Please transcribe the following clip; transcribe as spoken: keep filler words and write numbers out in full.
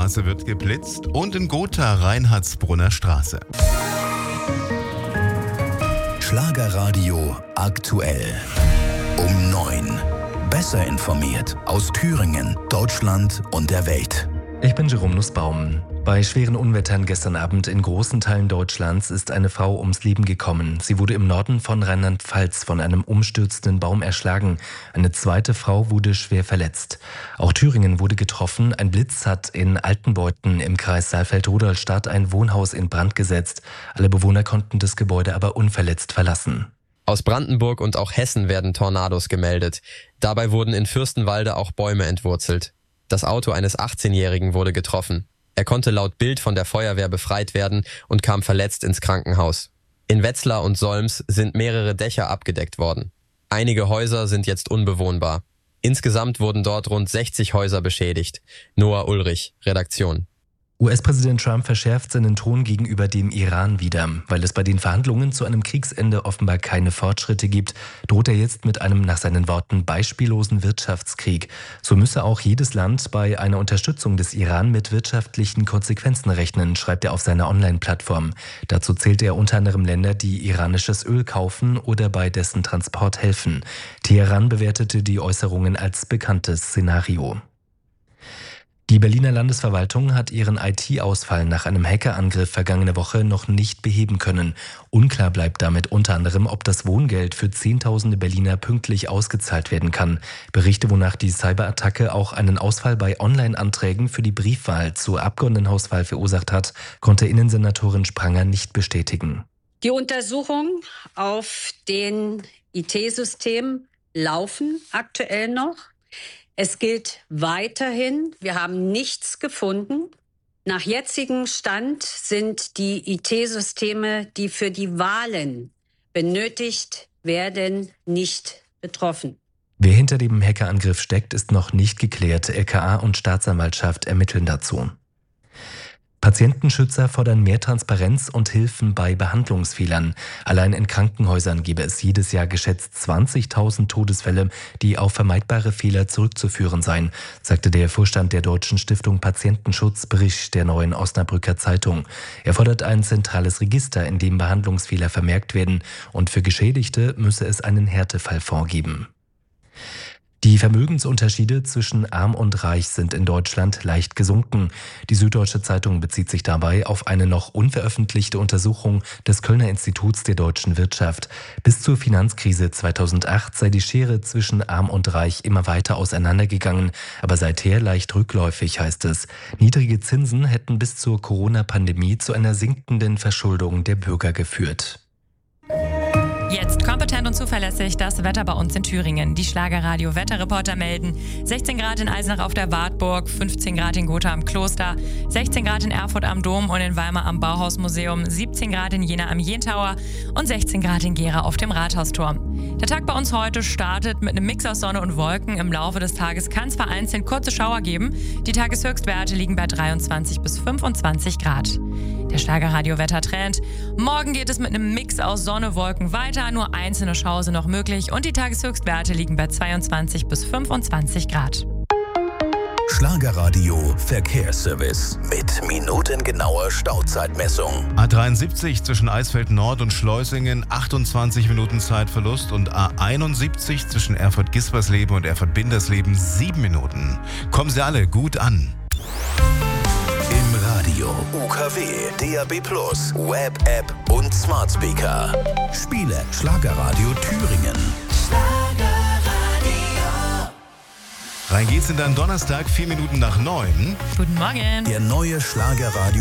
Straße wird geblitzt und in Gotha Reinhardsbrunner Straße. Schlagerradio aktuell. Um neun. Besser informiert aus Thüringen, Deutschland und der Welt. Ich bin Jerome Nussbaum. Bei schweren Unwettern gestern Abend in großen Teilen Deutschlands ist eine Frau ums Leben gekommen. Sie wurde im Norden von Rheinland-Pfalz von einem umstürzenden Baum erschlagen. Eine zweite Frau wurde schwer verletzt. Auch Thüringen wurde getroffen. Ein Blitz hat in Altenbeuthen im Kreis Saalfeld-Rudolstadt ein Wohnhaus in Brand gesetzt. Alle Bewohner konnten das Gebäude aber unverletzt verlassen. Aus Brandenburg und auch Hessen werden Tornados gemeldet. Dabei wurden in Fürstenwalde auch Bäume entwurzelt. Das Auto eines achtzehnjährigen wurde getroffen. Er konnte laut Bild von der Feuerwehr befreit werden und kam verletzt ins Krankenhaus. In Wetzlar und Solms sind mehrere Dächer abgedeckt worden. Einige Häuser sind jetzt unbewohnbar. Insgesamt wurden dort rund sechzig Häuser beschädigt. Noah Ulrich, Redaktion. U S-Präsident Trump verschärft seinen Ton gegenüber dem Iran wieder. Weil es bei den Verhandlungen zu einem Kriegsende offenbar keine Fortschritte gibt, droht er jetzt mit einem nach seinen Worten beispiellosen Wirtschaftskrieg. So müsse auch jedes Land bei einer Unterstützung des Iran mit wirtschaftlichen Konsequenzen rechnen, schreibt er auf seiner Online-Plattform. Dazu zählt er unter anderem Länder, die iranisches Öl kaufen oder bei dessen Transport helfen. Teheran bewertete die Äußerungen als bekanntes Szenario. Die Berliner Landesverwaltung hat ihren I T-Ausfall nach einem Hackerangriff vergangene Woche noch nicht beheben können. Unklar bleibt damit unter anderem, ob das Wohngeld für Zehntausende Berliner pünktlich ausgezahlt werden kann. Berichte, wonach die Cyberattacke auch einen Ausfall bei Online-Anträgen für die Briefwahl zur Abgeordnetenhauswahl verursacht hat, konnte Innensenatorin Spranger nicht bestätigen. Die Untersuchungen auf den I T-Systemen laufen aktuell noch. Es gilt weiterhin, wir haben nichts gefunden. Nach jetzigem Stand sind die I T-Systeme, die für die Wahlen benötigt werden, nicht betroffen. Wer hinter dem Hackerangriff steckt, ist noch nicht geklärt. L K A und Staatsanwaltschaft ermitteln dazu. Patientenschützer fordern mehr Transparenz und Hilfen bei Behandlungsfehlern. Allein in Krankenhäusern gäbe es jedes Jahr geschätzt zwanzigtausend Todesfälle, die auf vermeidbare Fehler zurückzuführen seien, sagte der Vorstand der Deutschen Stiftung Patientenschutz Bericht der Neuen Osnabrücker Zeitung. Er fordert ein zentrales Register, in dem Behandlungsfehler vermerkt werden, und für Geschädigte müsse es einen Härtefallfonds geben. Die Vermögensunterschiede zwischen Arm und Reich sind in Deutschland leicht gesunken. Die Süddeutsche Zeitung bezieht sich dabei auf eine noch unveröffentlichte Untersuchung des Kölner Instituts der deutschen Wirtschaft. Bis zur Finanzkrise zweitausendacht sei die Schere zwischen Arm und Reich immer weiter auseinandergegangen, aber seither leicht rückläufig, heißt es. Niedrige Zinsen hätten bis zur Corona-Pandemie zu einer sinkenden Verschuldung der Bürger geführt. Jetzt kompetent und zuverlässig das Wetter bei uns in Thüringen. Die Schlagerradio-Wetterreporter melden sechzehn Grad in Eisenach auf der Wartburg, fünfzehn Grad in Gotha am Kloster, sechzehn Grad in Erfurt am Dom und in Weimar am Bauhausmuseum, siebzehn Grad in Jena am Jentauer und sechzehn Grad in Gera auf dem Rathausturm. Der Tag bei uns heute startet mit einem Mix aus Sonne und Wolken. Im Laufe des Tages kann es vereinzelt kurze Schauer geben. Die Tageshöchstwerte liegen bei dreiundzwanzig bis fünfundzwanzig Grad. Der Schlagerradio-Wettertrend. Morgen geht es mit einem Mix aus Sonne, Wolken weiter. Nur einzelne Schauer sind noch möglich und die Tageshöchstwerte liegen bei zweiundzwanzig bis fünfundzwanzig Grad. Schlagerradio Verkehrsservice mit minutengenauer Stauzeitmessung. A dreiundsiebzig zwischen Eisfeld Nord und Schleusingen achtundzwanzig Minuten Zeitverlust und A einundsiebzig zwischen Erfurt-Gispersleben und Erfurt-Bindersleben sieben Minuten. Kommen Sie alle gut an. Im Radio, U K W, D A B plus, Web-App und Smart Speaker. Spiele Schlagerradio Thüringen. Rein geht's in deinen Donnerstag, vier Minuten nach neun. Guten Morgen. Der neue Schlagerradio